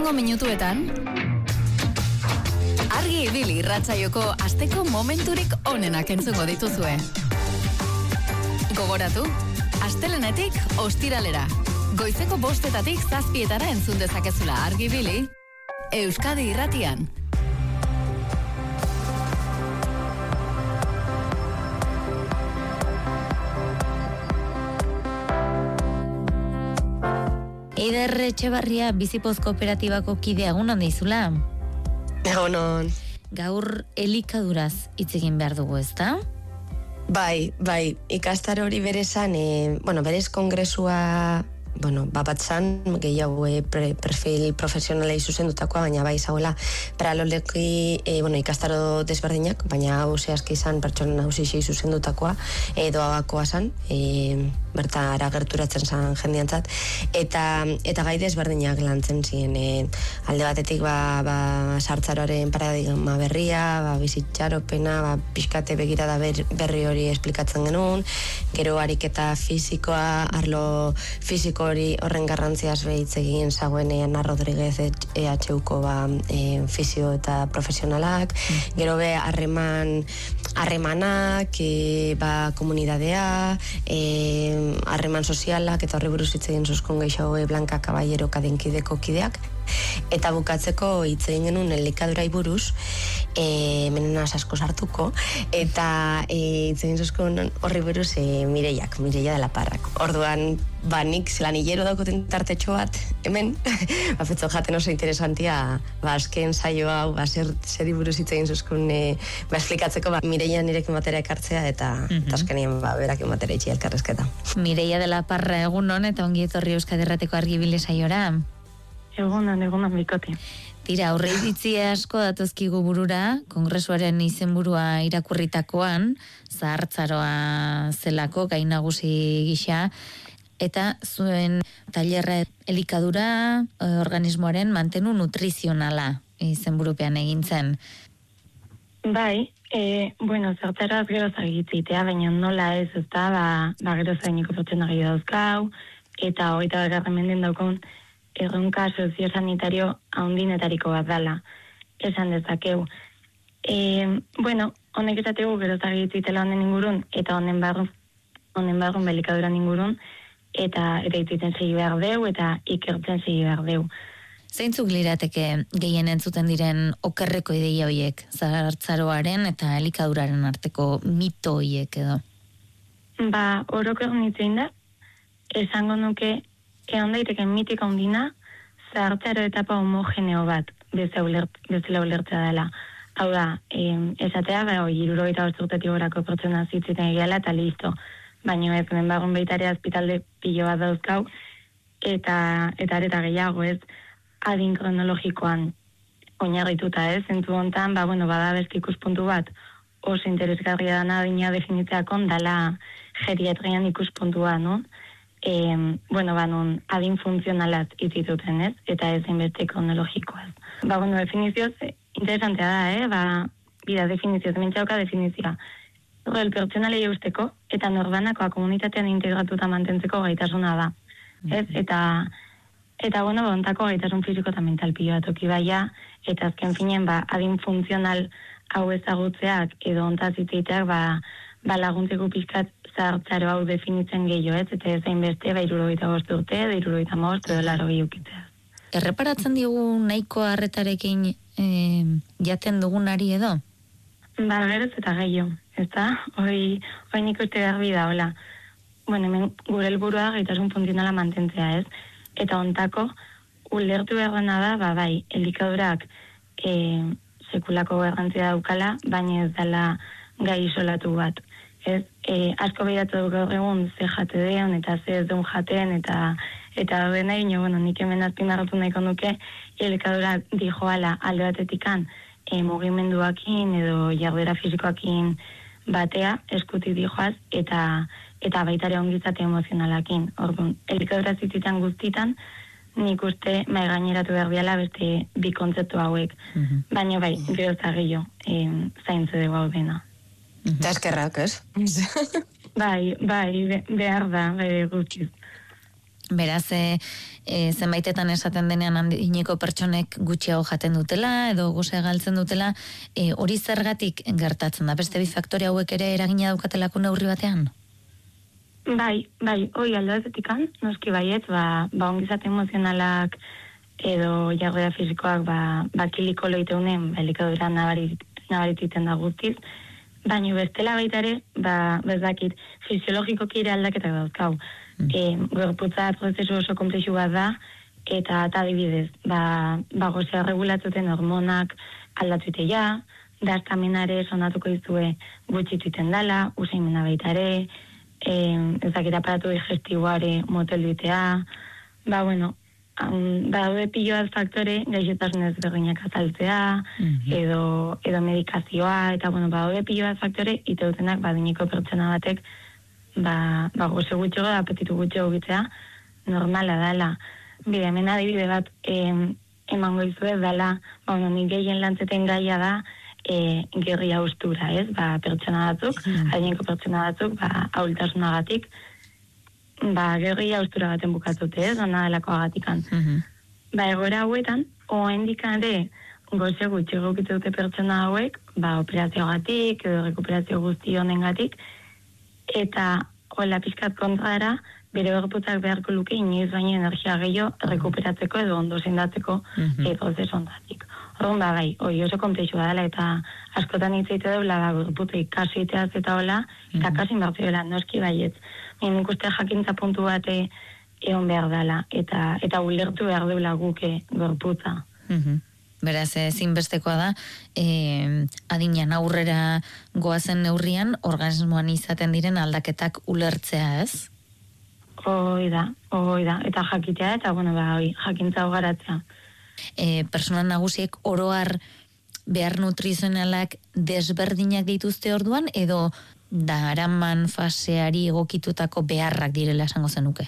Hurrengo minutuetan Argi ibili irratsaioko asteko momenturik onenak entzungo dituzue. Gogoratu, astelenetik ostiralera. Goizeko 5:00 7:00 entzun dezakezula Argi ibili Euskadi Irratian. Eider Etxebarria Bizipoz Kooperatibako kidea egunon deizula? Egunon. Gaur elikaduraz hitz egin behar dugu, ezta? Bai, ikastaro hori berezan, berez kongresua, bapatzan, gehiago perfil profesionalei zuzendutakoa, baina bai zagoela, paraleleki, ikastaro desberdinak, baina hau zehazki izan pertsonen nausixei zuzendutakoa, doagakoa zan, bertara gerturatzen zan jendiantzat, eta gai desberdinak lantzen ziren, alde batetik sartzaroaren paradigma berria, bizitxaropena, pixkate begirada berri hori esplikatzen genuen, gero ariketa fisikoa, arlo fisiko hori horren garrantziaz behitz egin zagoen Ana Rodríguez EHUko fisio eta profesionalak, gero harremanak, komunidadea, harreman sozialak, eta horri buruz hitz egin zuzkun gehiago Blanca Caballero kadenkideko kideak, eta bukatzeko hitz egin genuen elikadurai buruz, menenaz asko sartuko, eta hitz egin zuzkun horri buruz Mireia de la Parrak. Orduan, nik zelanillero daukoten tartetxo bat, hemen, fetxo jaten oso interesantia, azken saio hau, zeri buruz hitz egin zuzkun, esplikatzeko, Mireia nirekin batera ekartzea, eta azkenien berakin batera itxi elkarrezketa. Mireia de la Parra egunon, eta ongi etorri Euskadi Irratiko Argi ibili saiora. Egunon, bikote. Tira, aurre iritzi asko datozkigu burura, kongresuaren izenburua irakurritakoan, zahartzaroa zelako, gai nagusi gisa, eta zuen tailerra elikadura organismoaren mantenu nutrizionala izenburupean egin zen. Bai, zertaraz gero zagitzitea, baina nola ez da, gero zainiko pertsona gehiago dauzkau, eta hogeita bakarren menden daukon, erronka soziosanitario haundinetariko bat dala, esan dezakeu. Honek esategu gero zagitzitela honen ingurun, eta honen barrun belikaduran ingurun, eta itziten segi behar deu, eta ikertzen segi behar deu. Zeintzuk lirateke gehien entzuten diren okerreko ideia horiek, zahartzaroaren eta elikaduraren arteko mito horiek edo? Oroker nitzein da, esango nuke, egon daiteke mitika hundina, zahartzaro etapa homogeneo bat, bezala ulertzea dela. Hau da, esatea, 70 urtetik gorako pertsona zitziten egiala, eta listo. Baina ez, menbarrun baitare azpitalde pilo bat dauzkau, eta areta gehiago ez, adin kronologikoan oinarrituta ez, zentzu hontan, bada beste ikuspuntu bat, oso interesgarria dana adina definitzeakon, dala geriatrian ikuspuntua, no? Non adin funtzionalaz itzituten, ez? Eta ez inbeste kronologikoaz. Definizioz, interesantea da, definizioz, mentxauka definizioa. El pertsonalei eusteko, eta norbanakoa komunitatean integratuta mantentzeko gaitasuna da. Ez? Eta ontako gaitasun fisiko eta mental pilo bat oki baia, eta azken finen, adin funtzional hau ezagutzeak, edo ontaz itzeiteak, laguntzeko pixkat zahartzaro hau definitzen gehiago, ez? Eta ez hainbeste, 65 urte, 65 edo 80 ukitzea. Erreparatzen digu nahiko harretarekin jaten dugunari edo? Geroz eta gehiago, ez da? Hoi nik uste garbi da, hola. Hemen gure helburua gaitasun funtzionala mantentzea, ez? Eta ontako, ulertu behar da, elikadurak sekulako garrantzia daukala, baina ez dela gai isolatu bat. Ez, asko behiratu duk gaur egun ze jate deon, eta ze ez duen jaten, eta dena nik hemen azpimarratu nahiko nuke, elikadurak dijoala alde batetikan mugimenduakin edo jarduera fisikoakin batea, eskutik dijoaz, eta baitare ongizate emozionalakin. Orduan, elikadura zitzitan guztitan, nik uste gaineratu behar diala beste bi kontzeptu hauek. Baina gero zagillo, zaintze dugu hau dena. Eta eskerrak, ez? Behar da, gutxiz. Beraz, zenbaitetan esaten denean handineko pertsonek gutxiago jaten dutela, edo gose galtzen dutela, hori zergatik gertatzen da? Beste bi faktore hauek ere eragina daukatelako neurri batean? Bai, hoi aldatzetikan, noski baiet, ongizate emozionalak edo jargoera fisikoak, kiliko loiteunen, elikadura nabarititen da guztiz, baina bestela baita ere, bezdakit, fisiologikoki ere aldaketak dauzkau. Gorputza prozesu oso komplexu bat da, eta adibidez, gozea regulatzuten hormonak aldatuiteia, daztamenare sonatuko izue gutxituiten dala, usaimena baita ere, ezakit aparatu digestiboare motelduitea, daude pilo bat faktore gaixotasun ezberdinak azaltzea, edo medikazioa, eta daude pilo bat faktore iteutenak badiniko pertsona batek goze gutxego da apetitu gutxego gitzea normala dala. Bide, hemen adibide bat emango izue dala, nik gehien lantzeten gaia da gerri haustura, ez? Pertsona batzuk, adineko pertsona batzuk, ahultasunagatik, gerri haustura baten bukatute, ez? Gana delako agatikan. Egoera hauetan, oendikan ere goze gutxego gitute pertsona hauek, operazioagatik, edo rekuperazio guzti honengatik, eta hola pizkat kontrara, bere gorputzak beharko luke inoiz baino energia gehiago rekuperatzeko edo ondo sendatzeko prozesu honetatik. Orduan hori oso konplexua dela eta askotan hitz egite deula gorputzak kasiteaz eta hola, eta kasin behar zioela, noski baietz. Nik uste jakintza puntu bat egon behar dela, eta ulertu behar deula guke gorputza. Beraz, ezinbestekoa da, adinean aurrera goazen neurrian, organismoan izaten diren aldaketak ulertzea, ez? Hoi da, eta jakitea, eta jakintza hogaratzea. Persona nagusiek oroar behar nutrizionalak desberdinak dituzte orduan, edo daraman faseari egokitutako beharrak direla esango zenuke?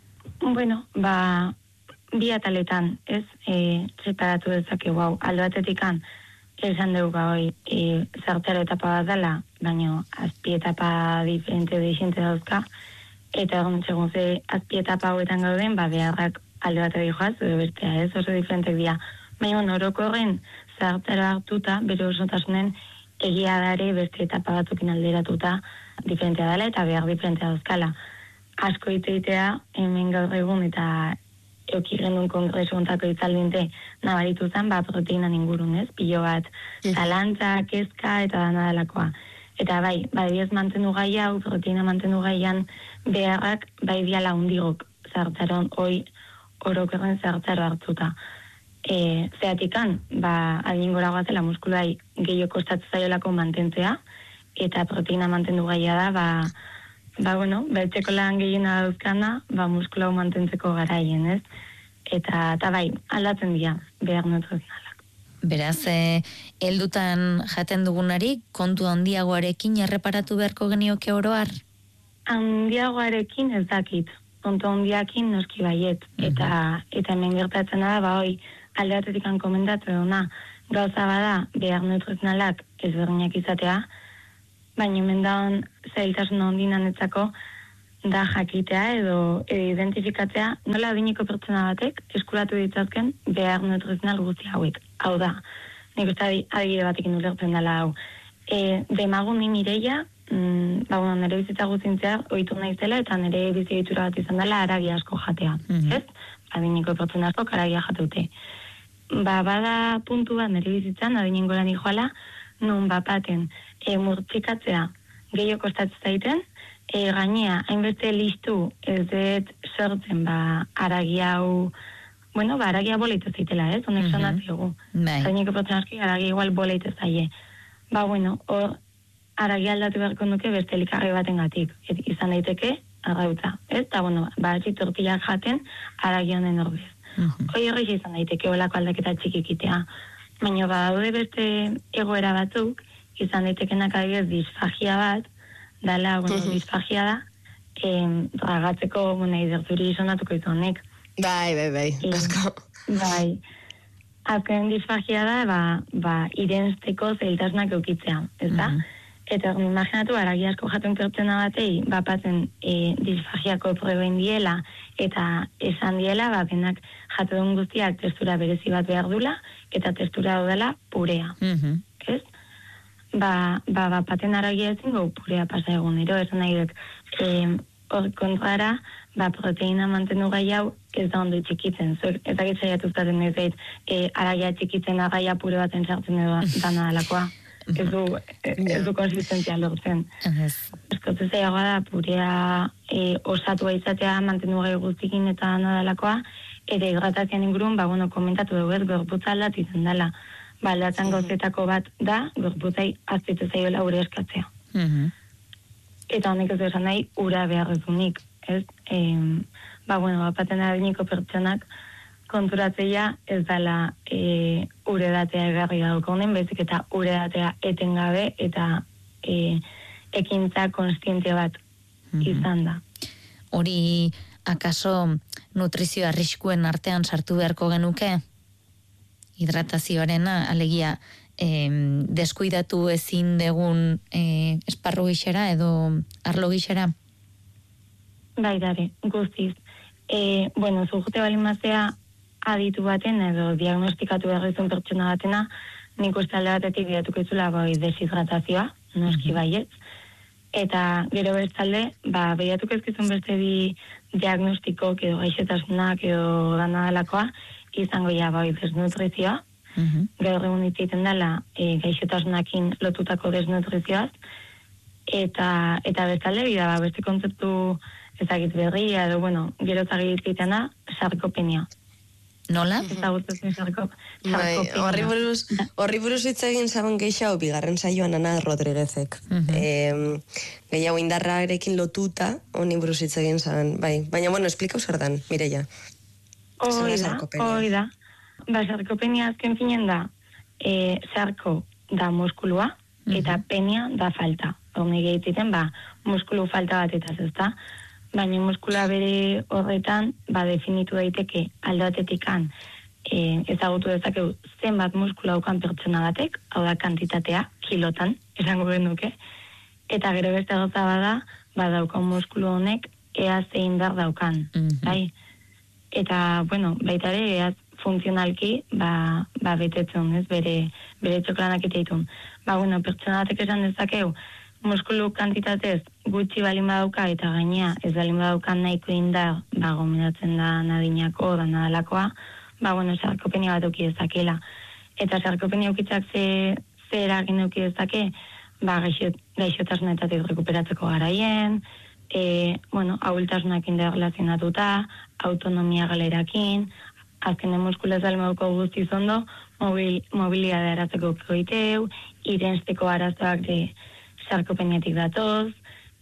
Bi ataletan, ez, separatu dezakegu aldo batetikan, esan dugu zartero etapa bat dela, baina azpi etapa diferente dauzka, eta segun ze azpi etapa hauetan gauden, beharrak alde bat joaz, edo bestea, ez, oso diferentek dira. Baina orokorren zartero hartuta, bere osotasunen egia dare beste etapa batzukin alderatuta diferentea dela, eta behar diferentea dauzkala. Asko iteitea, hemen gaur egun, eta eukigendun kongresu ontako itzaldinte nabaritu zen, proteinan ingurun, ez? Pilo bat, zalantza, kezka, eta dana delakoa. Eta ez mantendu gai hau, proteina mantendu gaian beharrak, diala undigok zartaron, orokorren zartaro hartuta. Zeatikan, adin gora guazela muskulai gehiago kostatzen zaiolako mantentzea, eta proteina mantendu gaia da, etxeko lan gehiena dauzkana, muskulau mantentzeko garaien, ez? Eta aldatzen dira, behar nutrizionalak. Beraz, heldutan jaten dugunari, kontu handiagoarekin erreparatu beharko genioke oroar? Handiagoarekin ez dakit, kontu handiakin noski baiet. Eta hemen gertatzen da, alde batetik komendatu eduna, gauza bada, behar nutrizionalak ezberdinak izatea, baina hemen daun zailtasun hondinan etzako da jakitea edo identifikatzea nola adineko pertsona batek eskuratu ditzazken behar nutrizional guzti hauek. Hau da, nik uste adibide batekin ulertzen dela hau. Demagun ni Mireia, nire bizitza guztintzeak ohitu naizela eta nire bizigitura bat izan dela haragia asko jatea. Ez? Adineko pertsona asko haragia jateute. Bada puntu bat nire bizitzan, adinen goran joala, nun bapaten murtzikatzea gehiago kostatzen zaiten, gainea, hainbeste listu ez dut sortzen haragia hau, haragia boleite zaitela, ez? Honek sonatziogu. Zaineko pertsonazki haragia igual boleite zaie. Hor haragia aldatu beharko nuke beste elikarri baten gatik. Izan daiteke, arrautza, ez? Eta, batxi tortillak jaten haragia honen ordez. Hori izan daiteke olako aldaketa txikikitea. Baina badaude beste egoera batzuk, izan daitekenak adibidez disfagia bat, dala, disfagia da, ragatzeko, iderturi sonatuko izu honek. Bai, asko. Azken disfagia da, irensteko zailtasunak eukitzea, ez da? Eta imaginatu, aragi asko jaten pertsona batei, bapatzen disfagiako proben diela, eta esan diela, benak jatedun guztiak testura berezi bat behar dula, eta testura daudela purea. Ez? Bapaten aragia ezin gau purea pasa egunero, esan nahi dut, hor kontrara, proteina mantendu gai hau ez da ondo txikitzen. Ezagit saiatuztaten ez dut, aragia txikitzen agaia pure baten sartzen edo dana dalakoa. Ez du konsistentzia lortzen. Eskotu zaiagoa da, purea osatua izatea mantendu gai guztikin eta nadalakoa, ere hidratazioan ingurun, komentatu dugu ez, gorputza aldatzen dela. Aldatzen gozetako bat da, gorputzai azpitu zaiola ure eskatzea. Eta honek ez esan nahi, ura beharrezunik, ez? Bapaten adiniko pertsonak, konturatzeia ez dela uredatea egarri daukonen, bezik eta uredatea etengabe eta ekintza konstiente bat izan da. Hori, akaso nutrizio arriskuen artean sartu beharko genuke? Hidratazioarena, alegia, deskuidatu ezin degun esparru gixera edo arlo gixera? Bai, dare, guztiz. Zugute balimaztea aditu baten edo diagnostikatu berrizun pertsona batena, nik uste alde batetik bidatuko izula deshidratazioa, noski baietz. Eta gero bestalde, bidatuko ezkizun beste bi diagnostikok edo gaixotasunak edo dana delakoa, izango desnutrizioa. Gaur egun itzaiten dela gaixotasunakin lotutako desnutrizioaz. Eta bestalde, beste kontzeptu ezagit berria edo, gero zagitzeiten da, sarkopenia. Nola? Horri buruz hitz egin zaben gehiago bigarren saioan Ana Rodriguezek. Gehiago indarrarekin lotuta, honi buruz hitz egin zaben, bai. Baina, esplikau zer dan, Mireia. Hoi da. Sarkopenia azken finen da, sarko da muskulua, eta penia da falta. Hone gehitziten, muskulu falta bat eta zezta. Baina muskula bere horretan, definitu daiteke aldatetetikan ezagutu dezakegu zenbat muskula daukan pertsona batek, hau da kantitatea, kilotan, esango genuke. Eta gero beste gauza daukan muskulu honek ea zein dar daukan. Bai? Eta, baita ere, ea funtzionalki, betetzen, ez, bere txoklanak eta ditun. Pertsona batek esan dezakegu, muskulu kantitatez gutxi balin badauka eta gainea ez balin badaukan nahiko indar gomendatzen da nadinako da nadalakoa, sarkopenia bat euki dezakela. Eta sarkopenia eukitzak ze eragin euki dezake, gaixotasunetatik rekuperatzeko garaien, ahultasunak indar relazionatuta, autonomia galerakin, azkenen muskula ez balin badauko guztiz ondo, mobilidade aratzeko koiteu, irensteko arazoak sarkopeniatik datoz,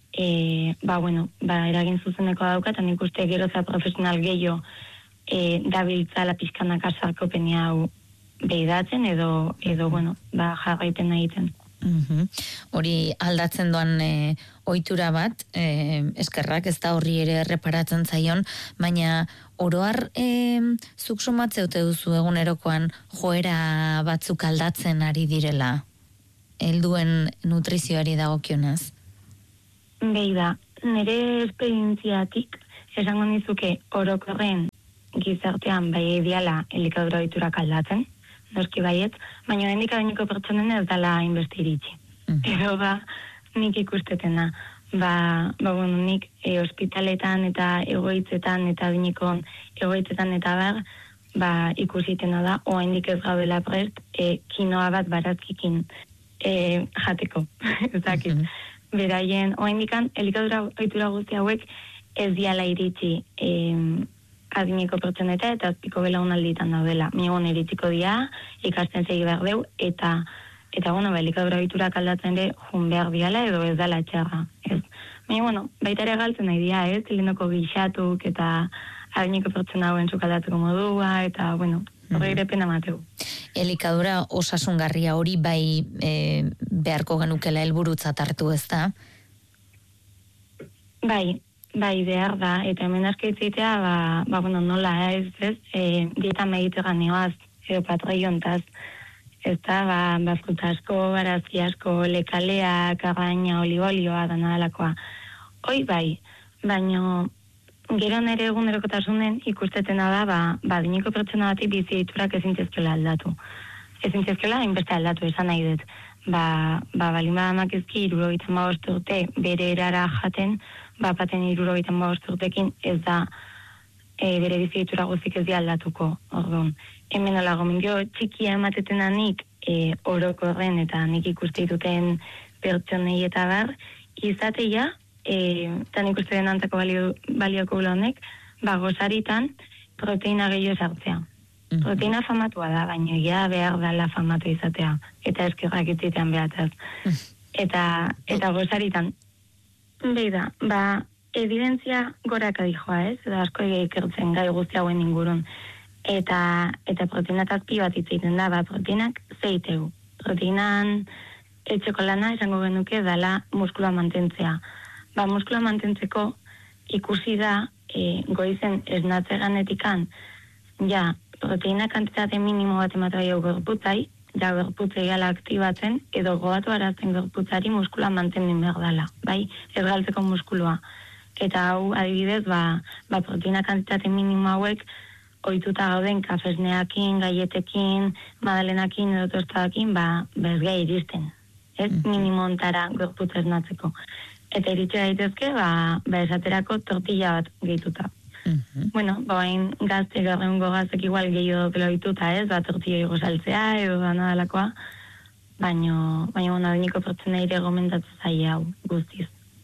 eragin zuzeneko dauka, eta nik uste geroza profesional gehiago dabiltzala pixkanaka sarkopenia hau behidatzen, edo jarraiten egiten. Hori aldatzen doan ohitura bat, eskerrak ez da horri ere erreparatzen zaion, baina oroar zuk somatzeute duzu egunerokoan joera batzuk aldatzen ari direla? Helduen nutrizioari dagokionaz? Behi da, nire esperientziatik esango nizuke orokorren gizartean ideala elikadura ohiturak aldatzen, noski baiet, baina hendik adiniko pertsonen ez dela hainbeste iritsi. Edo nik ikustetena. Nik ospitaletan eta egoitzetan eta adiniko egoitzetan eta ikusitena da, oraindik ez gaudela prest, kinoa bat barazkikin jateko, ezakit. Beraien, oraindikan elikadura ohitura guzti hauek ez diala iritsi adineko pertsoneta eta azpiko belaunalditan daudela. Migon iritsiko dia, ikasten segi behar deu, eta elikadura ohiturak aldatzen ere jun behar diala edo ez dela txarra. Baina, baita ere galtzen nahi dia, zelenoko gixatuk eta adineko pertsona hauen sukaldatzeko modua, eta, horre ere pena mateu. Elikadura osasungarria hori bai beharko genukela helburutzat hartu, ez da? Bai, behar da, eta hemen askaitzeitea, nola ez, dieta mediterraneoaz, edo patraiontaz, ez da, fruta asko, barazi asko, lekaleak, arraina, olibolioa, danadalakoa. Hoi bai, baino gero nere egunerokotasunen ikustetenada da, adineko pertsona bati bizi egiturak ezin tezkela aldatu. Ezin tezkela, hainbeste aldatu esan nahi dut. Balin badamak ezki 75 urte bere erara jaten, baten 75 urtekin ez da bere bizi egitura guzik ez di aldatuko. Orduan, hemen hola gomendio txikia ematetena nik orokorren eta nik ikuste dituten pertsonei eta bar, izateia, eta nik uste den antzako balioko gula honek, gozaritan proteina gehiago sartzea. Proteina famatua da, baina egia behar dela famatu izatea, eta eskerrak itzitean behataz. Eta gozaritan, behi da, evidentzia goraka dijoa ez, da asko ikertzen gai guzti hauen ingurun. Eta proteinak azpi bat itzeiten da, proteinak zeitegu. Proteinan etxeko lana esango genuke dela muskulua mantentzea. Muskulua mantentzeko ikusi da goizen esnatzeganetikan proteina kantitate minimo bat ematea jau gorputzai, gorputzai gala aktibatzen, edo gogatu arazten gorputzari muskulua mantenin behar dela, bai, ez galtzeko muskulua. Eta hau, adibidez, proteina kantitate minimo hauek ohituta gauden kafesneakin, gaietekin, madalenakin edo tostadakin, ez gai iristen, ez minimontara gorputza esnatzeko. Eta iritsi daitezke, esaterako tortilla bat gehituta. Bueno, bain gazte gaurrengo gaztek igual gehiago dutela dituta, ez? Tortilla higo saltzea edo danadalakoa, baina adineko pertsona ere gomendatzen zaie hau guztiz.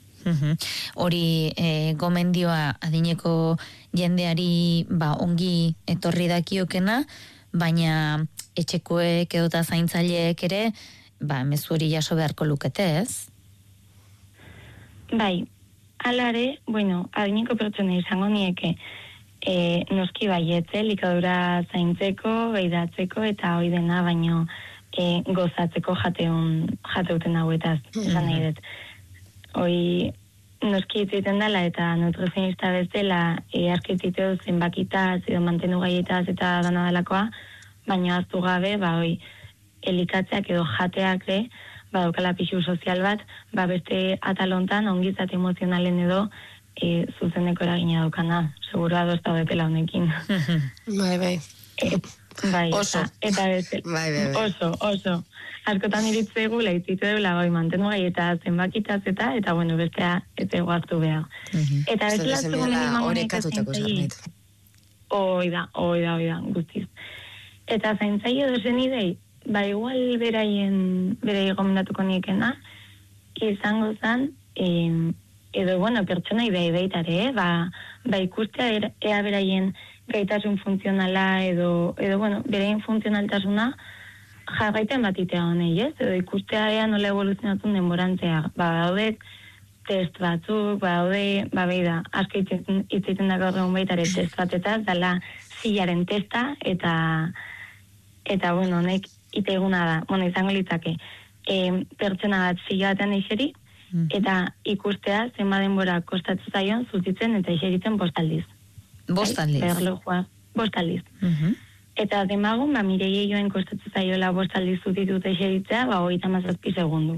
Hori gomendioa adineko jendeari ongi etorri dakiokena, baina etxekoek edota zaintzaileek ere mezu hori jaso beharko lukete, ez? Bai, alare, adineko pertsona izango nieke noski baietze, likadura zaintzeko, behidatzeko eta hoi dena, baino gozatzeko jateuten hauetaz, esan nahi dut. Hoi noski itzaiten dela eta nutrizionista bezala arkititeu zenbakitaz edo mantenu gaietaz eta danadalakoa, baina aztu gabe, elikatzeak edo jateak daukala pixu sozial bat, beste atalontan ongizate emozionalen edo zuzeneko eragina daukana. Seguro adoz da betela honekin. Bai. Oso. Eta oso. Askotan iritzegu, leitzitu deula, mantenu gaieta zenbakitaz eta bestea ez egoaztu behar. Eta bezala zugunen orekatutako zarbait. Oida, guztiz. Eta zaintzaile dozen idei, igual bere gomendatuko niekena, izango zen, edo, pertsona idei beitare, ikustea ea beraien gaitasun funtzionala edo beraien funtzionaltasuna jarraiten batitea honei, ez? Edo ikustea ea nola evoluzionatzen denborantzea. Daude test batzuk, beida, asko itzaiten da gaur egun baitare test batetaz, dala zilaren testa, eta honek iteguna da, izango litzake, pertsona bat zila batean eixeri, eta ikustea zenba denbora kostatzen zaion zutitzen eta eixeritzen 5 aldiz. 5 aldiz? Berlojua, 5 aldiz. Eta demagun, mirei joen kostatzen zaiola 5 aldiz zutitut eixeritzea, 37 segundu.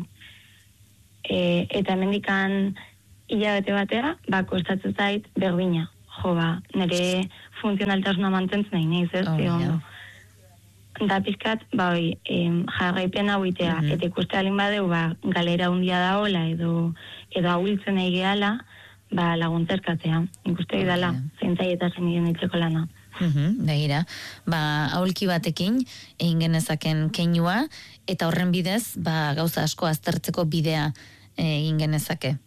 Eta hemendikan hilabete batera, kostatzen zait berdina. Nire funtzionaltasuna mantentzen nahi neiz, ez? Da pizkat, jarraipen hau itea, eta ikuste alin badeu, galera hundia da hola, edo ahultzen egiala, laguntzerkatzea. Ikuste idala, zentzai eta zeniden itzeko lana. Begira, ahulki batekin, egin genezaken keinua, eta horren bidez, gauza asko aztertzeko bidea egin genezake.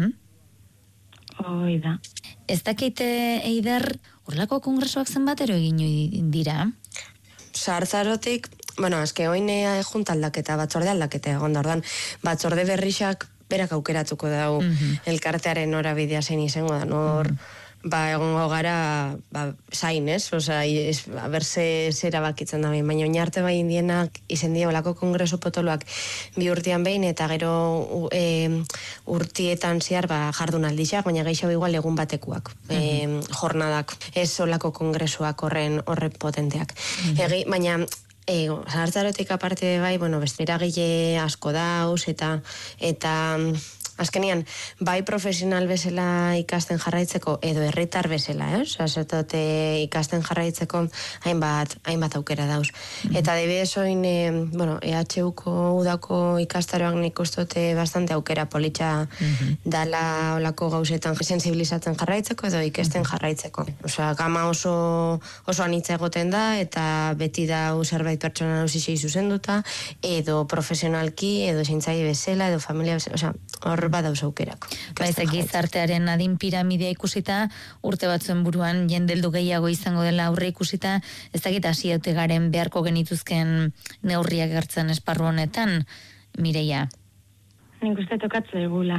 Hoi da. Ez dakite, Eider, urlako kongresuak zenbatero egin dira? Sartzarotik, eske oin junta aldaketa, batzorde aldaketa egon da, ordan, batzorde berrixak berak aukeratuko dau elkartearen norabidea zein izango da, egongo gara zain, ez? Zera bakitzen da, baina oinarte bai indienak izen die olako kongresu potoloak 2 urtean behin, eta gero urtietan zehar jardun aldixak, baina geixau igual egun batekuak, jornadak, ez olako kongresuak horren potenteak. Baina Zahartzarotik aparte bai, bueno, beste eragile asko dauz, eta azkenian, bai profesional bezala ikasten jarraitzeko, edo herritar bezala, zertote ikasten jarraitzeko hainbat aukera dauz. Eta adibidez oin, EHUko udako ikastaroak nik ustote bastante aukera politxa dala olako gauzetan sensibilizatzen jarraitzeko edo ikesten jarraitzeko. Osea, gama oso anitza egoten da, eta beti dau zerbait pertsona nauzisei zuzenduta, edo profesionalki, edo zaintzaile bezala, edo familia bezala, osea, hor badauz aukerako. Baizek gizartearen adin piramidea ikusita, urte batzuen buruan jendeldu gehiago izango dela aurre ikusita, ez dakit hasi haute garen beharko genituzken neurriak gertzen esparru honetan, Mireia? Nik uste tokatze egula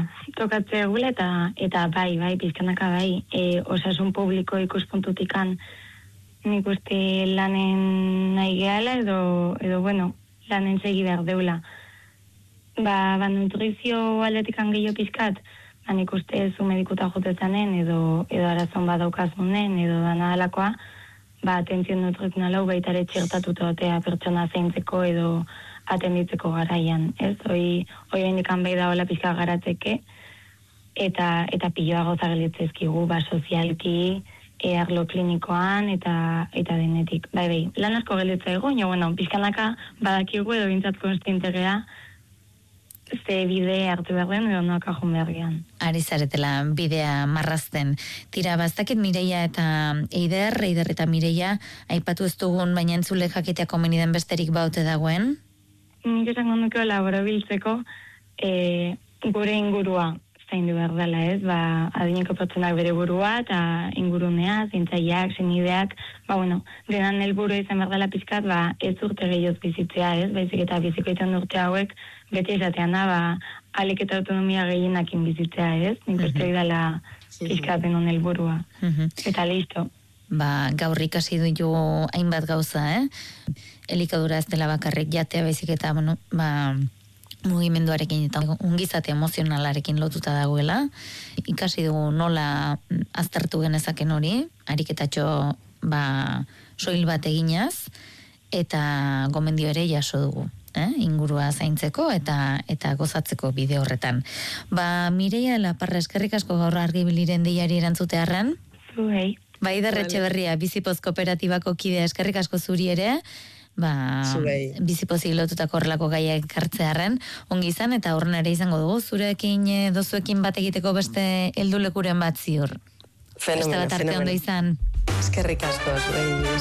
eta bai, pizkanaka bai, osasun publiko ikuspuntutikan nik uste lanen nahi gehala edo bueno, lanen segi behar deula. Ba nutrizio aldetikan gehiago pizkat, nik uste zu medikuta jotezanen edo arazon badaukazunen edo danadalakoa, atentzio nutrizionala baitare txertatuta otea pertsona zeintzeko edo atenditzeko garaian, ez? Hoi indikan behi da hola pizka garatzeke, eta piloa goza gelitzezkigu, sozialki, arlo klinikoan, eta denetik. Bai, lan asko gelitza ego, bueno, pizkanaka badakigu edo bintzat konstientegea, ze bide hartu behar den, edo noak ajun beharrian. Ari zaretela bidea marrazten. Tira, bastakit Mireia eta Eider eta Mireia, aipatu ez dugun, baina entzule jakitea komeni den besterik baute dagoen? Nik esango nuke laborobiltzeko gure ingurua zaindu behar dela, ez? Adineko pertsonak bere burua eta ingurunea, zintzaileak, senideak, denan helburua izan behar dela pizkat, ez urte gehioz bizitzea, ez? Baizik eta bizikoitan urte hauek, beti esatean da, alik eta autonomia gehienakin bizitzea, ez? Nik uste dela pizkat denon helburua. Eta listo. Gaur ikasi du hainbat gauza, elikadura ez dela bakarrik jatea, baizik eta, mugimenduarekin eta ongizate emozionalarekin lotuta dagoela. Ikasi dugu nola aztertu genezaken hori, ariketatxo soil bat eginaz, eta gomendio ere jaso dugu, ingurua zaintzeko eta gozatzeko bide horretan. Mireia Laparra, eskerrik asko gaur Argibiliren deiari erantzutearren. Zuhei. Eider Etxeberria, Bizipoz Kooperatibako kidea, eskerrik asko zuri ere, bizipozik lotutako horrelako gaiak hartzearren, ongi izan, eta horren ere izango dugu, zurekin dozuekin bat egiteko beste heldulekuren bat ziur. Fenomeno. Beste bat arte ondo izan. Eskerrik asko, zure